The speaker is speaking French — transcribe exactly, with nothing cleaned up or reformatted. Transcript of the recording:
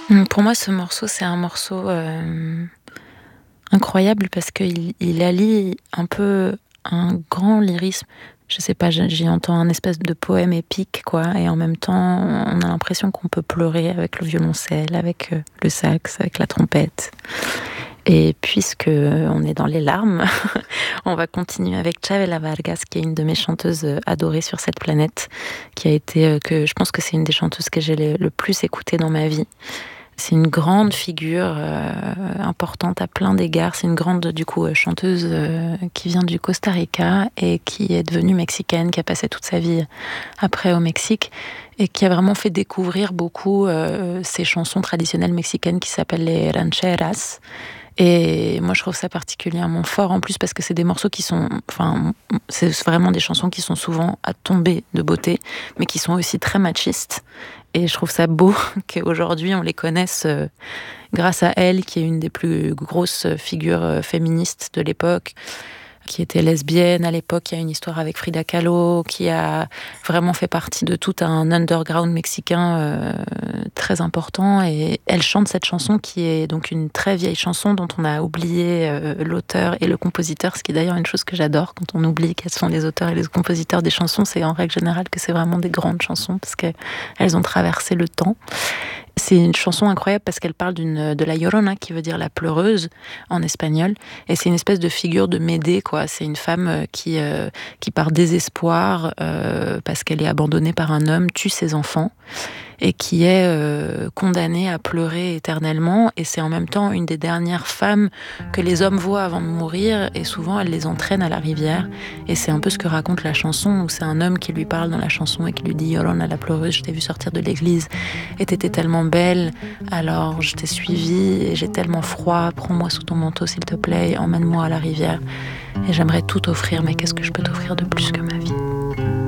Mmh, pour moi, ce morceau, c'est un morceau, hem, incroyable parce qu'il il allie un peu un grand lyrisme. Je sais pas, je j'y entends un espèce de poème épique, quoi, et en même temps, on a l'impression qu'on peut pleurer avec le violoncelle, avec, heu, le sax, avec la trompette. Et puisque, heu, on est dans les larmes, on va continuer avec Chavela Vargas, qui est une de mes chanteuses, heu, adorées sur cette planète, qui a été, heu, que je pense que c'est une des chanteuses que j'ai le le plus écoutées dans ma vie. C'est une grande figure, heu, importante à plein d'égards. C'est une grande, du coup, heu, chanteuse, heu, qui vient du Costa Rica et qui est devenue mexicaine, qui a passé toute sa vie après au Mexique et qui a vraiment fait découvrir beaucoup, heu, ces chansons traditionnelles mexicaines qui s'appellent les rancheras. Et moi, je trouve ça particulièrement fort, en plus, parce que c'est des morceaux qui sont enfin, mmh, c'est vraiment des chansons qui sont souvent à tomber de beauté, mais qui sont aussi très machistes. Et je trouve ça beau qu'aujourd'hui, on les connaisse, heu, grâce à elle, qui est une des plus grosses figures, heu, féministes de l'époque, qui était lesbienne à l'époque, qui a une histoire avec Frida Kahlo, qui a vraiment fait partie de tout un underground mexicain, heu, très important. Et elle chante cette chanson qui est donc une très vieille chanson dont on a oublié, heu, l'auteur et le compositeur, ce qui est d'ailleurs une chose que j'adore quand on oublie quels sont les auteurs et les compositeurs des chansons. C'est en règle générale que c'est vraiment des grandes chansons parce qu'elles ont traversé le temps. C'est une chanson incroyable parce qu'elle parle d'une de la Llorona, qui veut dire la pleureuse en espagnol, et c'est une espèce de figure de Médée, quoi. C'est une femme, heu, qui, heu, qui par désespoir, heu, parce qu'elle est abandonnée par un homme, tue ses enfants et qui est, heu, condamnée à pleurer éternellement. Et c'est en même temps une des dernières femmes que les hommes voient avant de mourir, et souvent elle les entraîne à la rivière. Et c'est un peu ce que raconte la chanson, où c'est un homme qui lui parle dans la chanson et qui lui dit: «Llorona, la pleureuse, je t'ai vue sortir de l'église et t'étais tellement belle, alors je t'ai suivie et j'ai tellement froid, prends-moi sous ton manteau s'il te plaît et emmène-moi à la rivière et j'aimerais tout t'offrir, mais qu'est-ce que je peux t'offrir de plus que ma vie?»